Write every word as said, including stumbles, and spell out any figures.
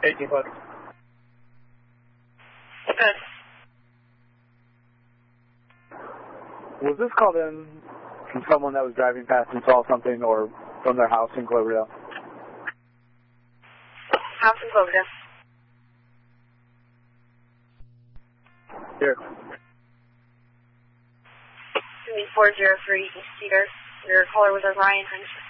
eighteen foot. Good. Was this called in from someone that was driving past and saw something, or from their house in Cloverdale? House in Cloverdale. Here. four zero three Cedar. Your caller was Orion.